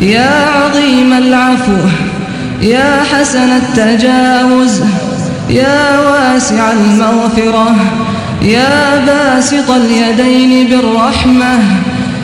يا عظيم العفو يا حسن التجاوز يا واسع المغفرة يا باسط اليدين بالرحمة